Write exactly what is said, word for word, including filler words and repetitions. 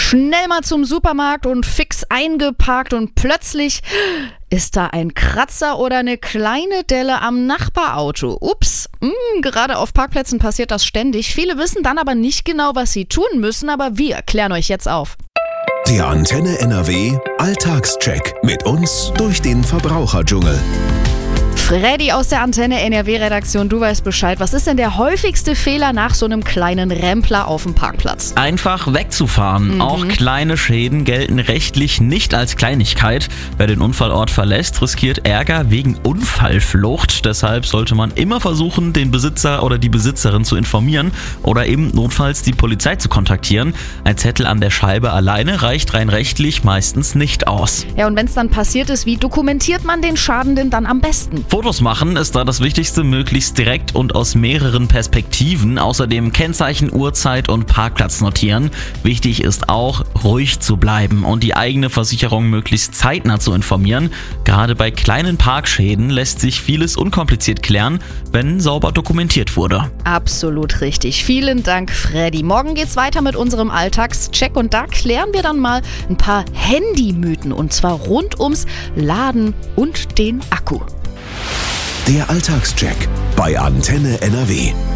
Schnell mal zum Supermarkt und fix eingeparkt und plötzlich ist da ein Kratzer oder eine kleine Delle am Nachbarauto. Ups, mh, gerade auf Parkplätzen passiert das ständig. Viele wissen dann aber nicht genau, was sie tun müssen, aber wir klären euch jetzt auf. Der Antenne N R W Alltagscheck mit uns durch den Verbraucherdschungel. Freddy aus der Antenne N R W-Redaktion, du weißt Bescheid. Was ist denn der häufigste Fehler nach so einem kleinen Rempler auf dem Parkplatz? Einfach wegzufahren. Mhm. Auch kleine Schäden gelten rechtlich nicht als Kleinigkeit. Wer den Unfallort verlässt, riskiert Ärger wegen Unfallflucht. Deshalb sollte man immer versuchen, den Besitzer oder die Besitzerin zu informieren oder eben notfalls die Polizei zu kontaktieren. Ein Zettel an der Scheibe alleine reicht rein rechtlich meistens nicht aus. Ja, und wenn es dann passiert ist, wie dokumentiert man den Schaden denn dann am besten? Fotos machen ist da das Wichtigste, möglichst direkt und aus mehreren Perspektiven. Außerdem Kennzeichen, Uhrzeit und Parkplatz notieren. Wichtig ist auch, ruhig zu bleiben und die eigene Versicherung möglichst zeitnah zu informieren. Gerade bei kleinen Parkschäden lässt sich vieles unkompliziert klären, wenn sauber dokumentiert wurde. Absolut richtig. Vielen Dank, Freddy. Morgen geht's weiter mit unserem Alltagscheck und da klären wir dann mal ein paar Handymythen und zwar rund ums Laden und den Akku. Der Alltagscheck bei Antenne N R W.